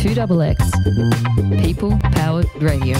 2XX. People Powered Radio.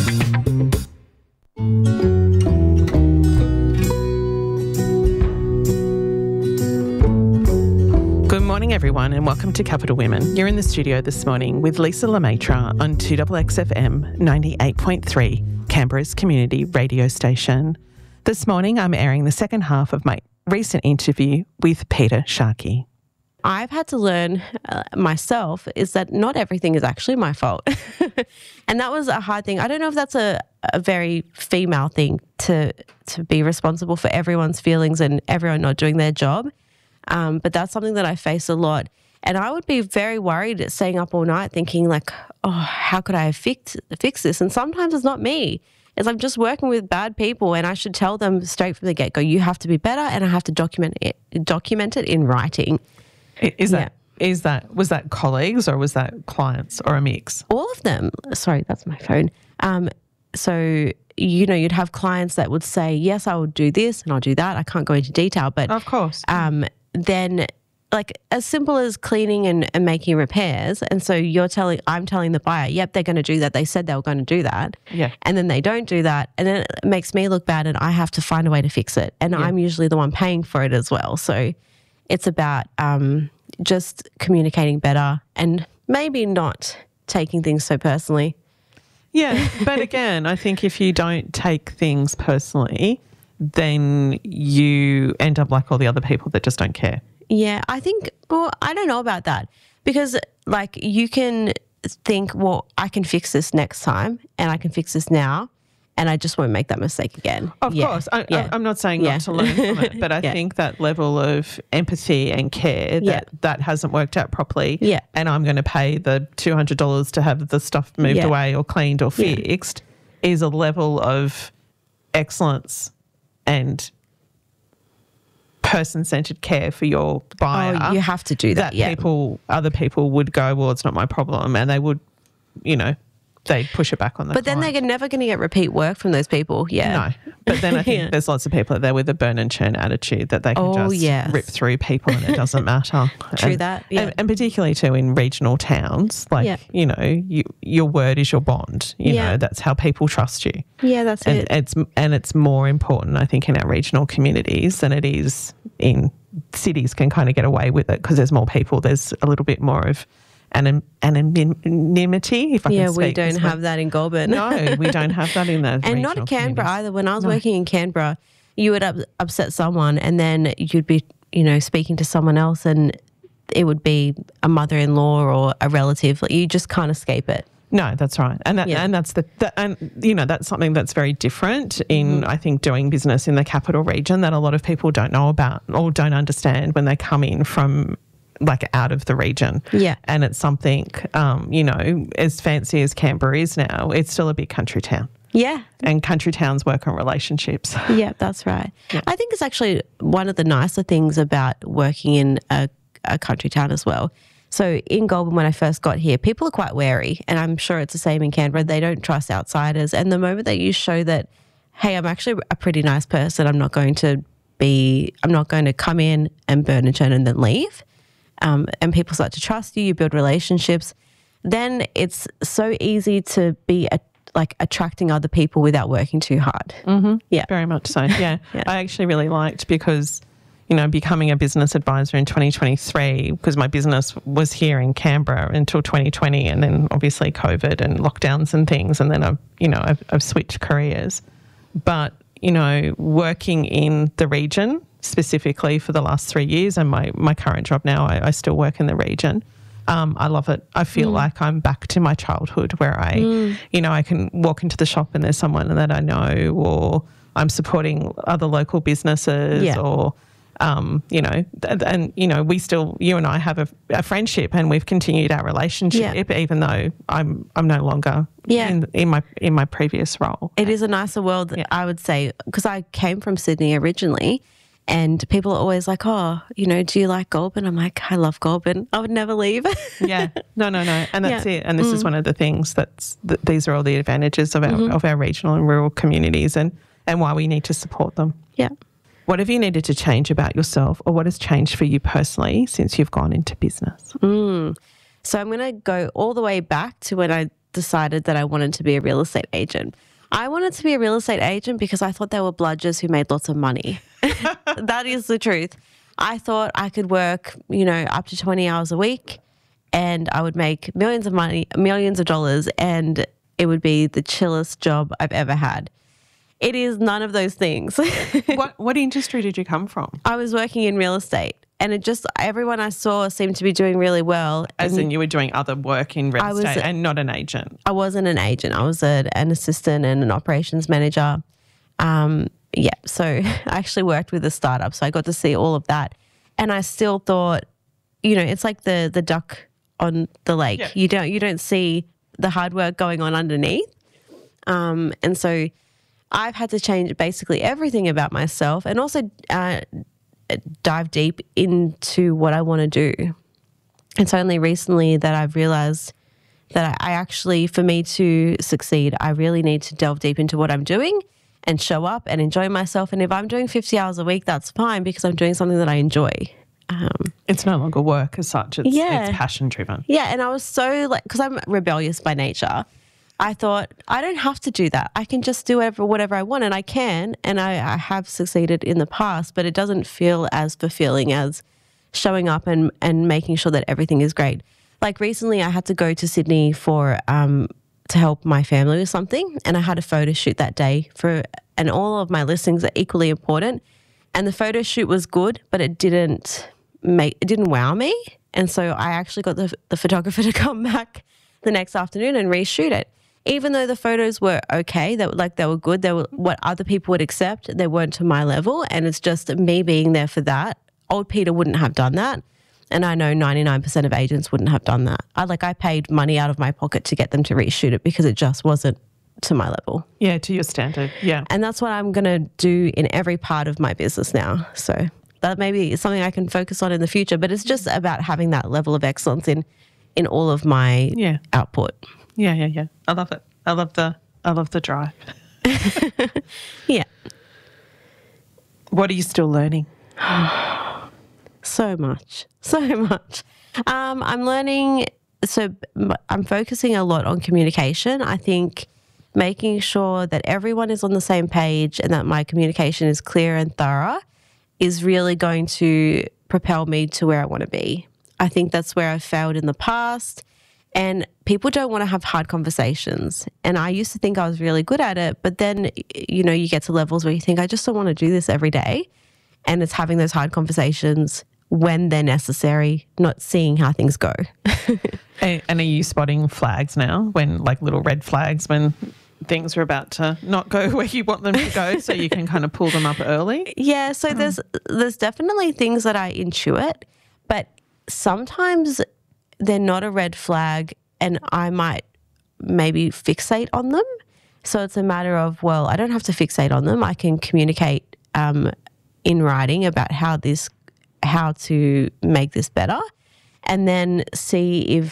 Good morning, everyone, and welcome to Capital Women. You're in the studio this morning with Lisa Lemaitre on 2XXFM 98.3, Canberra's community radio station. This morning, I'm airing the second half of my recent interview with Peter Sharkey. I've had to learn myself is that not everything is actually my fault. And that was a hard thing. I don't know if that's a very female thing to be responsible for everyone's feelings and everyone not doing their job. But that's something that I face a lot. And I would be very worried at staying up all night thinking like, oh, how could I have fixed this? And sometimes it's not me. It's I'm just working with bad people and I should tell them straight from the get-go, you have to be better and I have to document it in writing. Was that colleagues or was that clients or a mix? All of them. Sorry, that's my phone. So, you'd have clients that would say, yes, I will do this and I'll do that. I can't go into detail, but of course. Then like as simple as cleaning and making repairs. And so I'm telling the buyer, yep, they're going to do that. They said they were going to do that. Yeah. And then they don't do that. And then it makes me look bad and I have to find a way to fix it. And I'm usually the one paying for it as well. So it's about just communicating better and maybe not taking things so personally. Yeah, but again, I think if you don't take things personally, then you end up like all the other people that just don't care. Yeah, I don't know about that because like you can think, well, I can fix this next time and I can fix this now and I just won't make that mistake again. Of course. I'm not saying not to learn from it, but I think that level of empathy and care that hasn't worked out properly and I'm going to pay the $200 to have the stuff moved away or cleaned or fixed is a level of excellence and person-centered care for your buyer. Oh, you have to do that. Other people would go, well, it's not my problem, and they would, they push it back on the But client. then they're never going to get repeat work from those people. Yeah. No. But then I think there's lots of people out there with a burn and churn attitude that they can rip through people and it doesn't matter. True that. Yeah. And particularly too in regional towns, like, your word is your bond. You know, that's how people trust you. Yeah, that's it. It's more important, I think, in our regional communities than it is in cities can kind of get away with it because there's more people. There's a little bit more of anonymity, if I can speak. Yeah, we don't have that in Goulburn. No, we don't have that in the and not in Canberra either. When I was working in Canberra, you would upset someone and then you'd be, speaking to someone else and it would be a mother-in-law or a relative. Like, you just can't escape it. No, that's right. And that's that's something that's very different in, I think, doing business in the capital region that a lot of people don't know about or don't understand when they come in from like out of the region. Yeah. And it's something, as fancy as Canberra is now, it's still a big country town. Yeah. And country towns work on relationships. Yeah, that's right. Yeah. I think it's actually one of the nicer things about working in a country town as well. So in Goulburn, when I first got here, people are quite wary, and I'm sure it's the same in Canberra. They don't trust outsiders. And the moment that you show that, hey, I'm actually a pretty nice person, I'm not going to come in and burn and churn and then leave. And people start to trust you, you build relationships, then it's so easy to be attracting other people without working too hard. Mm-hmm. Yeah. Very much so, yeah. I actually really liked because, becoming a business advisor in 2023, because my business was here in Canberra until 2020 and then obviously COVID and lockdowns and things, and then I've switched careers. But, working in the region specifically for the last 3 years and my current job now, I still work in the region. I love it. I feel like I'm back to my childhood where I can walk into the shop and there's someone that I know, or I'm supporting other local businesses or, we still, you and I have a friendship and we've continued our relationship even though I'm no longer in my previous role. It is a nicer world, I would say, because I came from Sydney originally. And people are always like, oh, do you like Goulburn? I'm like, I love Goulburn. I would never leave. Yeah. No. And that's it. And this is one of the things these are all the advantages of our regional and rural communities and why we need to support them. Yeah. What have you needed to change about yourself, or what has changed for you personally since you've gone into business? So I'm going to go all the way back to when I decided that I wanted to be a real estate agent. I wanted to be a real estate agent because I thought there were bludgers who made lots of money. That is the truth. I thought I could work, up to 20 hours a week and I would make millions of dollars, and it would be the chillest job I've ever had. It is none of those things. What industry did you come from? I was working in real estate, and everyone I saw seemed to be doing really well. As in you were doing other work in real estate and not an agent? I wasn't an agent. I was an assistant and an operations manager. So I actually worked with a startup, so I got to see all of that. And I still thought, it's like the duck on the lake. Yeah. You don't see the hard work going on underneath. And so I've had to change basically everything about myself, and also dive deep into what I want to do. It's only recently that I've realized that I actually, for me to succeed, I really need to delve deep into what I'm doing and show up and enjoy myself. And if I'm doing 50 hours a week, that's fine, because I'm doing something that I enjoy. It's no longer work as such. It's passion driven. Yeah. And I was so because I'm rebellious by nature, I thought I don't have to do that. I can just do whatever I want, and I can. And I have succeeded in the past, but it doesn't feel as fulfilling as showing up and making sure that everything is great. Like recently I had to go to Sydney to help my family with something, and I had a photo shoot that day and all of my listings are equally important. And the photo shoot was good, but it didn't wow me. And so I actually got the photographer to come back the next afternoon and reshoot it. Even though the photos were okay, they were good, they were what other people would accept, they weren't to my level. And it's just me being there for that. Old Peter wouldn't have done that. And I know 99% of agents wouldn't have done that. I paid money out of my pocket to get them to reshoot it because it just wasn't to my level. Yeah, to your standard. Yeah. And that's what I'm going to do in every part of my business now. So that maybe is something I can focus on in the future, but it's just about having that level of excellence in all of my output. Yeah. I love it. I love the drive. Yeah. What are you still learning? So much. I'm learning. So I'm focusing a lot on communication. I think making sure that everyone is on the same page and that my communication is clear and thorough is really going to propel me to where I want to be. I think that's where I've failed in the past, and people don't want to have hard conversations. And I used to think I was really good at it, but then, you get to levels where you think, I just don't want to do this every day. And it's having those hard conversations when they're necessary, not seeing how things go. And are you spotting flags now, when little red flags when things are about to not go where you want them to go, so you can kind of pull them up early? Yeah, so there's definitely things that I intuit, but sometimes they're not a red flag and I might maybe fixate on them. So it's a matter of, well, I don't have to fixate on them. I can communicate in writing about how to make this better, and then see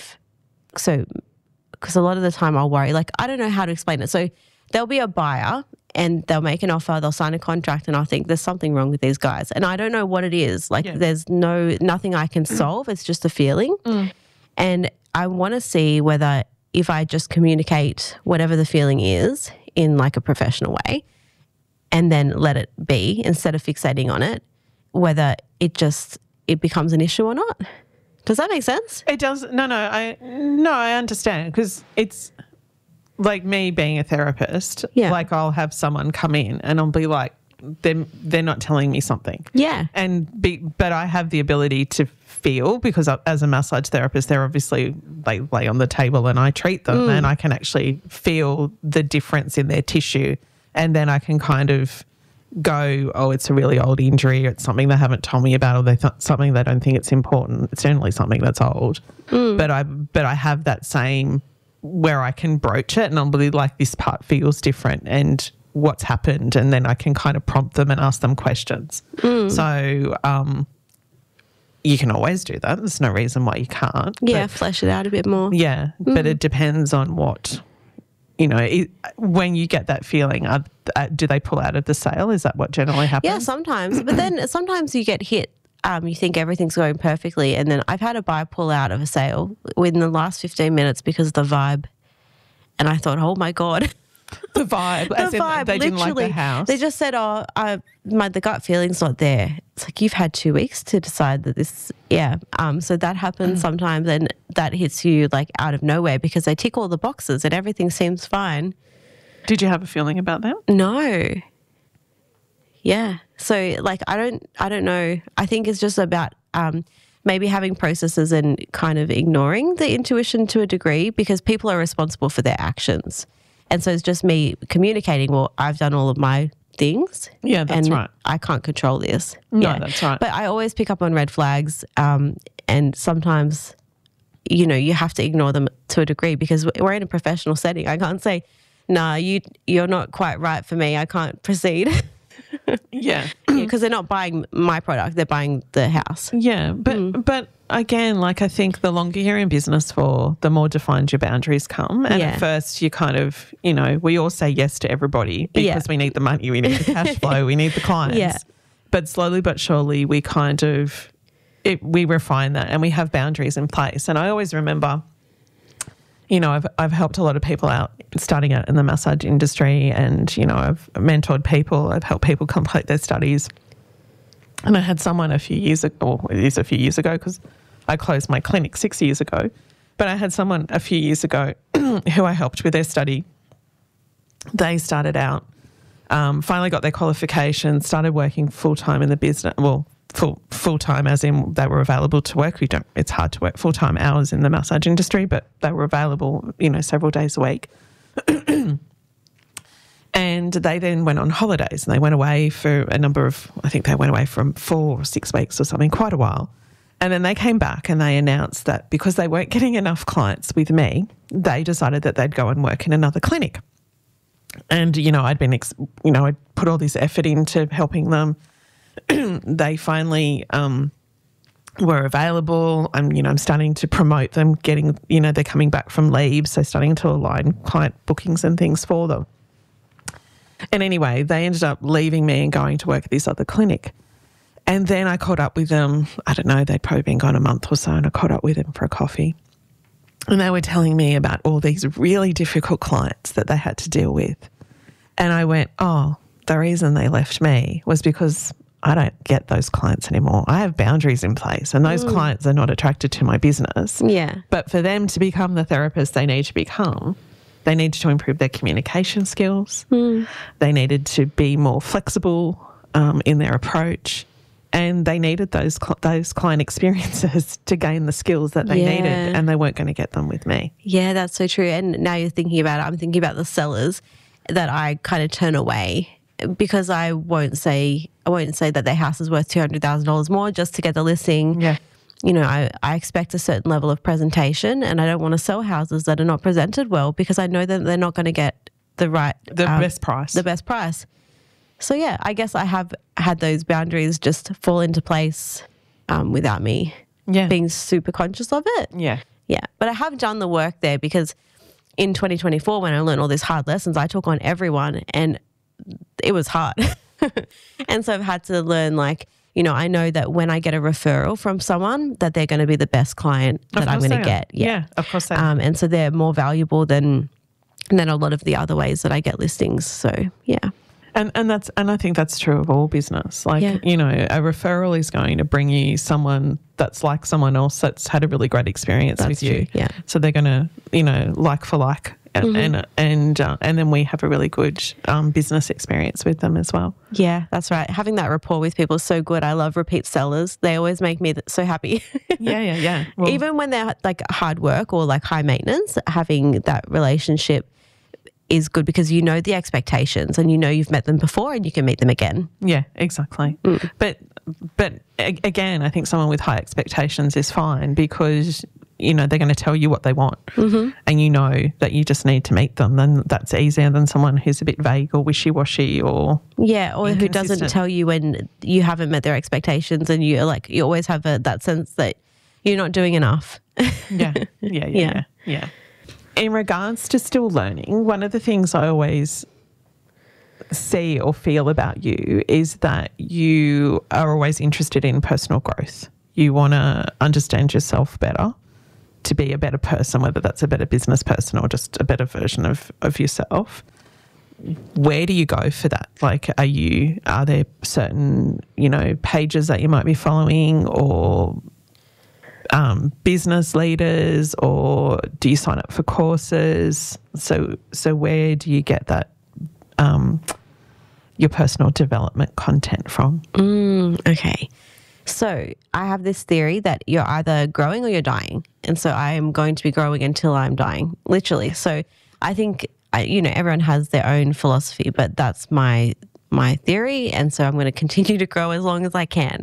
because a lot of the time I'll worry, I don't know how to explain it. So there'll be a buyer and they'll make an offer, they'll sign a contract, and I'll think there's something wrong with these guys. And I don't know what it is. There's nothing I can solve. It's just a feeling. And I want to see whether, if I just communicate whatever the feeling is in a professional way and then let it be instead of fixating on it, whether it becomes an issue or not. Does that make sense? It does. No, I understand, because it's like me being a therapist. Yeah. I'll have someone come in and I'll be like, they're not telling me something. Yeah. But I have the ability to feel, because as a massage therapist, they're obviously, they lay on the table and I treat them, and I can actually feel the difference in their tissue, and then I can kind of go, oh, it's a really old injury, or it's something they haven't told me about, or something they don't think it's important. It's certainly something that's old. But I have that same where I can broach it and I'll be like, this part feels different and what's happened, and then I can kind of prompt them and ask them questions. So you can always do that. There's no reason why you can't. Yeah, flesh it out a bit more. Yeah, but it depends on what, when you get that feeling, do they pull out of the sale? Is that what generally happens? Yeah, sometimes. But then sometimes you get hit you think everything's going perfectly, and then I've had a buyer pull out of a sale within the last 15 minutes because of the vibe. And I thought, oh my God. The vibe. As in they didn't like the house. They just said, oh, the gut feeling's not there. It's like, you've had 2 weeks to decide that this, so that happens sometimes, and that hits you like out of nowhere because they tick all the boxes and everything seems fine. Did you have a feeling about that? No. Yeah. So like, I don't know. I think it's just about maybe having processes and kind of ignoring the intuition to a degree, because people are responsible for their actions. And so it's just me communicating, well, I've done all of my things. Yeah, that's right. I can't control this. No, that's right. But I always pick up on red flags, and sometimes, you know, you have to ignore them to a degree because we're in a professional setting. I can't say, nah, you're not quite right for me. I can't proceed. Yeah. Because they're not buying my product, they're buying the house. Yeah, but again, like I think the longer you're in business for, the more defined your boundaries come. And at first you kind of, you know, we all say yes to everybody because we need the money, we need the cash flow, we need the clients. Yeah. But slowly but surely we kind of, we refine that and we have boundaries in place. And I always remember, you know, I've helped a lot of people out starting out in the massage industry, and, you know, I've mentored people, I've helped people complete their studies. And I had someone a few years ago, well, it is a few years ago because I closed my clinic 6 years ago, but I had someone a few years ago who I helped with their study. They started out, finally got their qualifications, started working full-time in the business, well, full-time as in they were available to work. It's hard to work full-time hours in the massage industry, but they were available, you know, several days a week. And they then went on holidays and they went away for a number of, I think they went away from 4 or 6 weeks or something, quite a while. And then they came back and they announced that because they weren't getting enough clients with me, they decided that they'd go and work in another clinic. And, you know, I'd put all this effort into helping them. They finally were available. I'm starting to promote them, getting, you know, they're coming back from leave, so starting to align client bookings and things for them. And anyway, they ended up leaving me and going to work at this other clinic. And then I caught up with them. I don't know, they'd probably been gone a month or so, and I caught up with them for a coffee. And they were telling me about all these really difficult clients that they had to deal with. And I went, oh, the reason they left me was because I don't get those clients anymore. I have boundaries in place and those clients are not attracted to my business. Yeah. But for them to become the therapist they need to become, they needed to improve their communication skills. They needed to be more flexible in their approach, and they needed those client experiences to gain the skills that they needed, and they weren't going to get them with me. Yeah, that's so true. And now you're thinking about it, I'm thinking about the sellers that I kind of turn away because I won't say that their house is worth $200,000 more just to get the listing. Yeah. You know, I expect a certain level of presentation, and I don't want to sell houses that are not presented well because I know that they're not going to get the best price. The best price. So yeah, I guess I have had those boundaries just fall into place without me being super conscious of it. Yeah. Yeah. But I have done the work there because in 2024, when I learned all these hard lessons, I took on everyone and it was hard. And so I've had to learn, like, you know, I know that when I get a referral from someone that they're going to be the best client that I'm going to get. Yeah, of course they are. And so they're more valuable than a lot of the other ways that I get listings. So, yeah. And I think that's true of all business. Like, you know, a referral is going to bring you someone that's like someone else that's had a really great experience with you. Yeah. So they're going to, you know, like for like. And then we have a really good business experience with them as well. Yeah, that's right. Having that rapport with people is so good. I love repeat sellers. They always make me so happy. Yeah. Well, even when they're like hard work or like high maintenance, having that relationship is good because you know the expectations and you know you've met them before and you can meet them again. Yeah, exactly. But again, I think someone with high expectations is fine because, you know, they're going to tell you what they want and you know that you just need to meet them. Then that's easier than someone who's a bit vague or wishy-washy or who doesn't tell you when you haven't met their expectations and you're like, you always have that sense that you're not doing enough. Yeah. In regards to still learning, one of the things I always see or feel about you is that you are always interested in personal growth. You want to understand yourself better to be a better person, whether that's a better business person or just a better version of yourself. Where do you go for that? Like, are there certain, pages that you might be following, or business leaders, or do you sign up for courses? So where do you get that, your personal development content from? Okay. So I have this theory that you're either growing or you're dying. And so I am going to be growing until I'm dying, literally. So I think, everyone has their own philosophy, but that's my theory. And so I'm going to continue to grow as long as I can.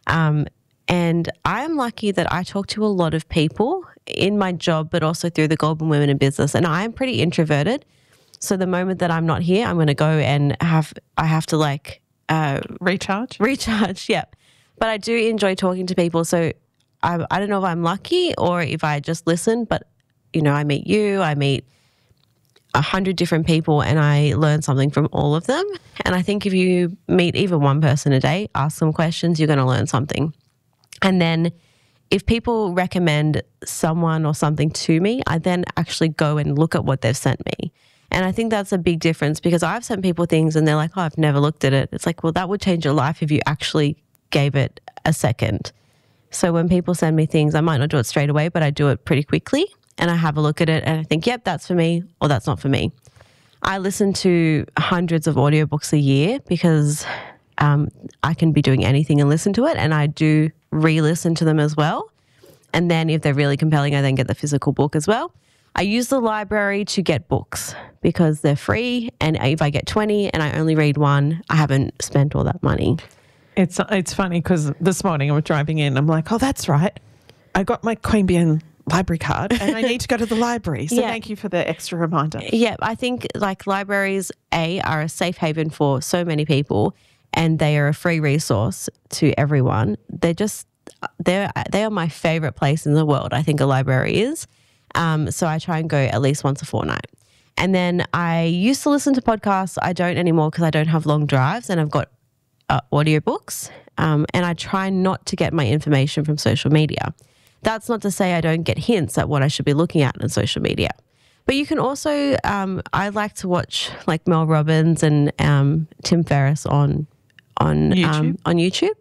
And I'm lucky that I talk to a lot of people in my job, but also through the Goldman Women in Business. And I am pretty introverted. So the moment that I'm not here, I'm going to go and I have to recharge. Yeah. But I do enjoy talking to people. So I don't know if I'm lucky or if I just listen, but, I meet you, I meet 100 different people, and I learn something from all of them. And I think if you meet even one person a day, ask them questions, you're going to learn something. And then if people recommend someone or something to me, I then actually go and look at what they've sent me. And I think that's a big difference, because I've sent people things and they're like, oh, I've never looked at it. It's like, well, that would change your life if you actually gave it a second. So when people send me things, I might not do it straight away, but I do it pretty quickly, and I have a look at it and I think, yep, that's for me, or that's not for me. I listen to hundreds of audiobooks a year because I can be doing anything and listen to it, and I do re-listen to them as well. And then if they're really compelling, I then get the physical book as well. I use the library to get books because they're free, and if I get 20 and I only read one, I haven't spent all that money. It's funny because this morning I was driving in, I'm like, oh, that's right, I got my Queanbeyan library card and I need to go to the library. So thank you for the extra reminder. Yeah, I think libraries, are a safe haven for so many people, and they are a free resource to everyone. They are my favorite place in the world, I think a library is. So I try and go at least once a fortnight. And then I used to listen to podcasts. I don't anymore because I don't have long drives, and I've got audiobooks. And I try not to get my information from social media. That's not to say I don't get hints at what I should be looking at on social media. But you can also, I like to watch like Mel Robbins and Tim Ferriss on YouTube.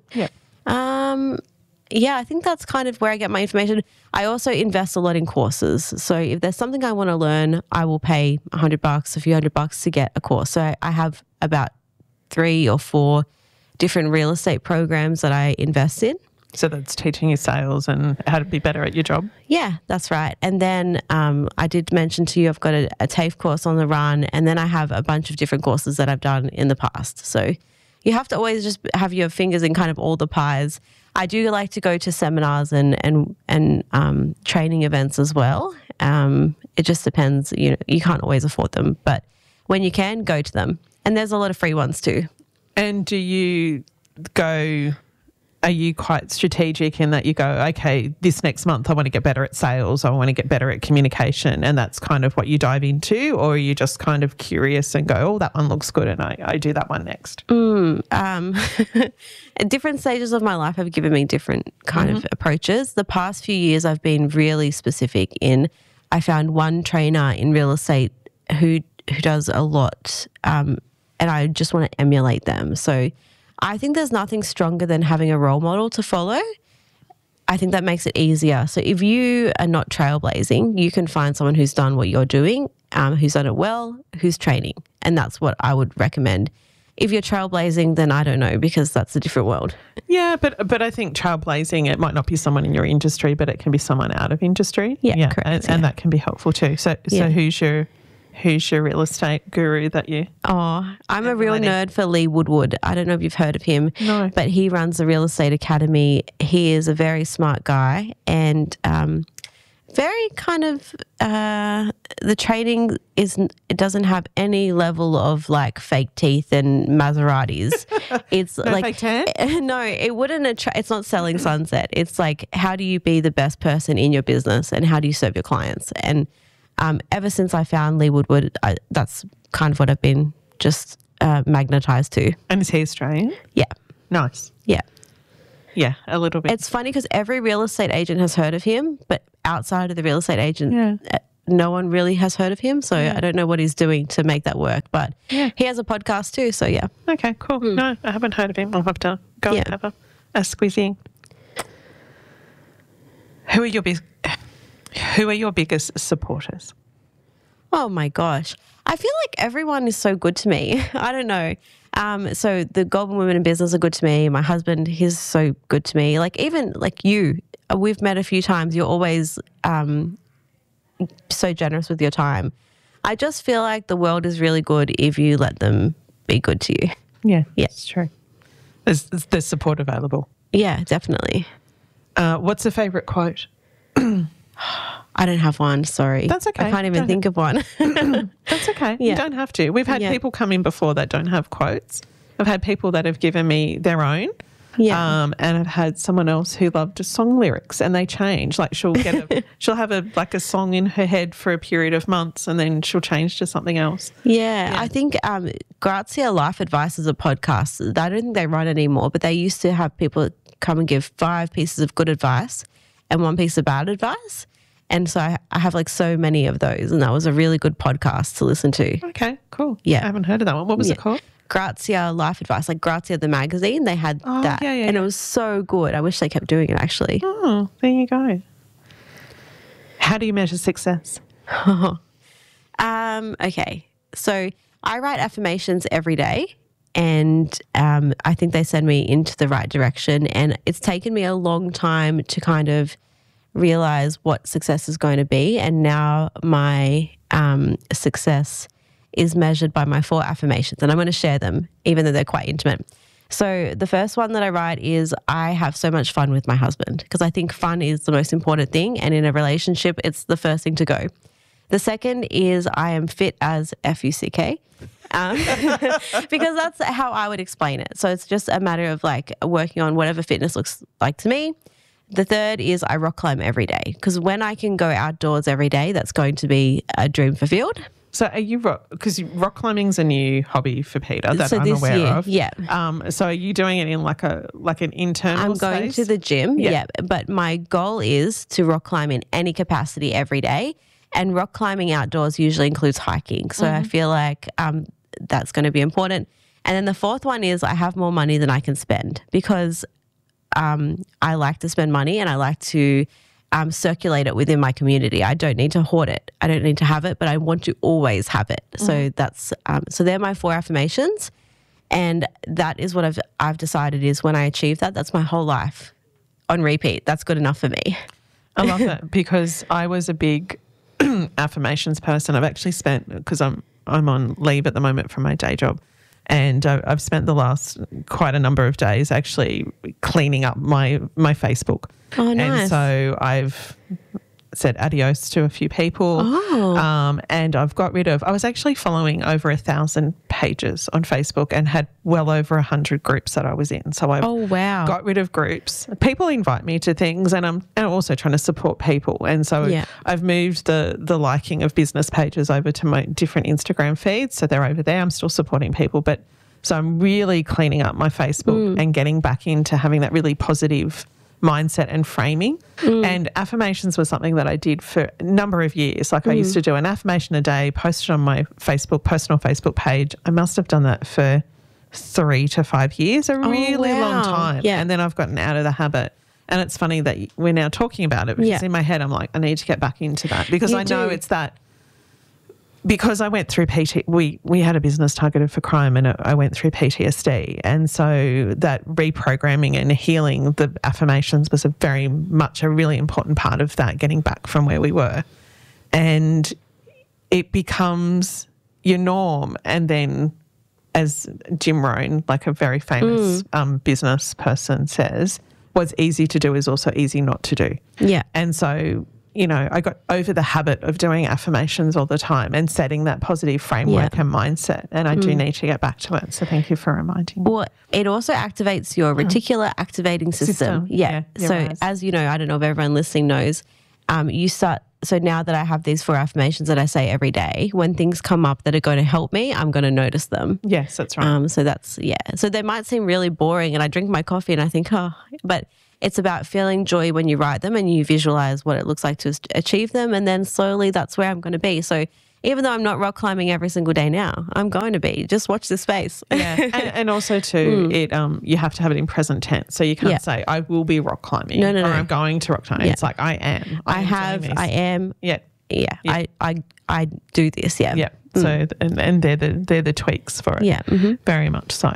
Yeah. I think that's kind of where I get my information. I also invest a lot in courses. So if there's something I want to learn, I will pay $100, a few $100 to get a course. So I have about 3 or 4 different real estate programs that I invest in. So that's teaching you sales and how to be better at your job? Yeah, that's right. And then I did mention to you I've got a TAFE course on the run, and then I have a bunch of different courses that I've done in the past. So you have to always just have your fingers in kind of all the pies. I do like to go to seminars and training events as well. It just depends. You can't always afford them, but when you can, go to them. And there's a lot of free ones too. And are you quite strategic in that you go, okay, this next month I want to get better at sales, I want to get better at communication, and that's kind of what you dive into? Or are you just kind of curious and go, oh, that one looks good and I do that one next? At different stages of my life have given me different kind of approaches. The past few years I've been really specific in, I found one trainer in real estate who does a lot, and I just want to emulate them. So I think there's nothing stronger than having a role model to follow. I think that makes it easier. So if you are not trailblazing, you can find someone who's done what you're doing, who's done it well, who's training. And that's what I would recommend. If you're trailblazing, then I don't know, because that's a different world. Yeah, but I think trailblazing, it might not be someone in your industry, but it can be someone out of industry. Yeah, correct. And that can be helpful too. So who's your real estate guru that you? Oh, I'm a real nerd for Lee Woodward. I don't know if you've heard of him. No. But he runs the Real Estate Academy. He is a very smart guy, and very kind of the training it doesn't have any level of like fake teeth and Maseratis. It's no like fake tan? No, it wouldn't it's not selling sunset. It's like, how do you be the best person in your business, and how do you serve your clients? And ever since I found Lee Woodward, that's kind of what I've been just magnetized to. And is he Australian? Yeah. Nice. Yeah. Yeah, a little bit. It's funny because every real estate agent has heard of him, but outside of the real estate agent, no one really has heard of him. So I don't know what he's doing to make that work. But he has a podcast too. So yeah. Okay, cool. No, I haven't heard of him. I'll have to go and have a squeezing. Who are your biggest supporters? Oh my gosh. I feel like everyone is so good to me. I don't know. So the Goldman Women in Business are good to me. My husband, he's so good to me. Like even like you, we've met a few times. You're always so generous with your time. I just feel like the world is really good if you let them be good to you. Yeah, it's true. There's support available. Yeah, definitely. What's a favourite quote? I don't have one, sorry. That's okay. I can't even think of one. That's okay. You don't have to. We've had people come in before that don't have quotes. I've had people that have given me their own. Yeah. And I've had someone else who loved song lyrics and they change. Like she'll have a song in her head for a period of months and then she'll change to something else. Yeah. I think Grazia Life Advice is a podcast. I don't think they run anymore, but they used to have people come and give 5 pieces of good advice and 1 piece of bad advice. And so I have like so many of those, and that was a really good podcast to listen to. Okay, cool. Yeah. I haven't heard of that one. What was it called? Grazia Life Advice, like Grazia the magazine. They had that. And it was so good. I wish they kept doing it actually. Oh, there you go. How do you measure success? Okay. So I write affirmations every day. And I think they send me into the right direction. And it's taken me a long time to kind of realize what success is going to be. And now my success is measured by my 4 affirmations. And I'm going to share them, even though they're quite intimate. So the first one that I write is, I have so much fun with my husband, because I think fun is the most important thing. And in a relationship, it's the first thing to go. The second is, I am fit as F-U-C-K. Because that's how I would explain it. So it's just a matter of like working on whatever fitness looks like to me. The third is, I rock climb every day, because when I can go outdoors every day, that's going to be a dream fulfilled. So are you because rock climbing's a new hobby for Peter that I'm aware of. Yeah. So are you doing it in like an internal I'm going space? to the gym. Yeah. But my goal is to rock climb in any capacity every day. And rock climbing outdoors usually includes hiking. So I feel like that's going to be important. And then the fourth one is, I have more money than I can spend, because I like to spend money and I like to circulate it within my community. I don't need to hoard it. I don't need to have it, but I want to always have it. So that's so they're my 4 affirmations, and that is what I've decided is, when I achieve that, that's my whole life on repeat. That's good enough for me. I love that, because I was a big affirmations person. I've actually spent, because I'm on leave at the moment from my day job, and I've spent the last quite a number of days actually cleaning up my Facebook. Oh, nice. And so I've said adios to a few people. And I've got rid of, I was actually following over 1,000 pages on Facebook and had well over 100 groups that I was in. So I've got rid of groups. People invite me to things, and I'm also trying to support people. And so I've moved the liking of business pages over to my different Instagram feeds. So they're over there. I'm still supporting people, but so I'm really cleaning up my Facebook and getting back into having that really positive mindset and framing. And affirmations was something that I did for a number of years. Like I used to do an affirmation a day, post it on my personal Facebook page. I must have done that for 3 to 5 years, a really long time. Yeah. And then I've gotten out of the habit. And it's funny that we're now talking about it, because in my head I'm like, I need to get back into that, because I know it's that. Because I went through we had a business targeted for crime, and I went through PTSD. And so that reprogramming and healing the affirmations was very much a really important part of that, getting back from where we were. And it becomes your norm. And then, as Jim Rohn, like a very famous business person, says, what's easy to do is also easy not to do. Yeah. And so, you know, I got over the habit of doing affirmations all the time and setting that positive framework and mindset. And I do need to get back to it. So thank you for reminding me. Well, it also activates your reticular activating system. Yeah. So as you know, I don't know if everyone listening knows, you start so now that I have these 4 affirmations that I say every day, when things come up that are going to help me, I'm going to notice them. Yes, that's right. So that's, So they might seem really boring, and I drink my coffee and I think, but it's about feeling joy when you write them and you visualize what it looks like to achieve them. And then slowly that's where I'm going to be. So even though I'm not rock climbing every single day now, I'm going to be. Just watch this space. Yeah, and also too, you have to have it in present tense. So you can't say I will be rock climbing or I'm going to rock climbing. It's like I am. I am. Yeah. Yeah. I do this. Yeah. Yeah. So and they're the tweaks for it. Yeah. Mm-hmm. Very much so.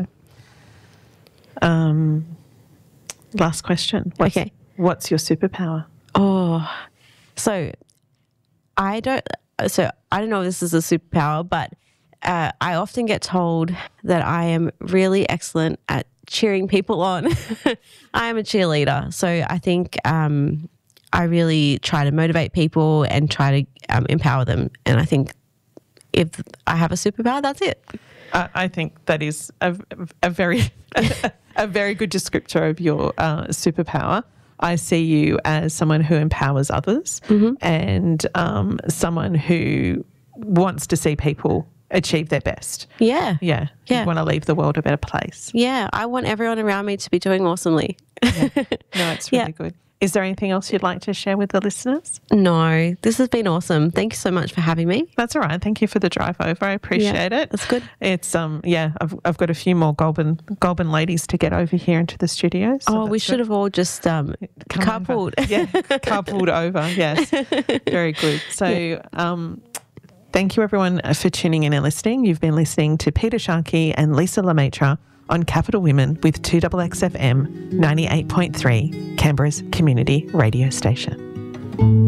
Last question. What's your superpower? So I don't know if this is a superpower, but I often get told that I am really excellent at cheering people on. I am a cheerleader. So I think I really try to motivate people and try to empower them. And I think if I have a superpower, that's it. I think that is a very a very good descriptor of your superpower. I see you as someone who empowers others and someone who wants to see people achieve their best. Yeah. Yeah. You want to leave the world a better place. Yeah. I want everyone around me to be doing awesomely. No, it's really good. Is there anything else you'd like to share with the listeners? No, this has been awesome. Thank you so much for having me. That's all right. Thank you for the drive over. I appreciate it. That's good. It's I've got a few more Goulburn ladies to get over here into the studio. So we should have all just carpooled. Carpooled over. Yes, very good. So, thank you everyone for tuning in and listening. You've been listening to Peter Sharkey and Lisa Lemaitre on Capital Women with 2XXFM 98.3, Canberra's community radio station.